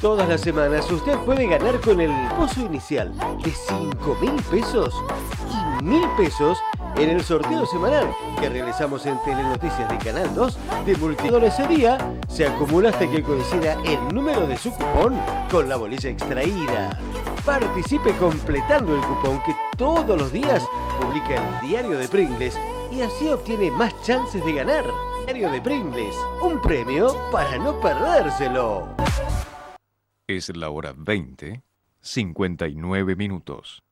Todas las semanas usted puede ganar con el pozo inicial de 5.000 pesos y 1.000 pesos en el sorteo semanal que realizamos en Telenoticias de Canal 2 de multidón. Ese día se acumula hasta que coincida el número de su cupón con la bolilla extraída. Participe completando el cupón que todos los días publica el Diario de Pringles y así obtiene más chances de ganar. Diario de Pringles, un premio para no perdérselo. Es la hora 20:59.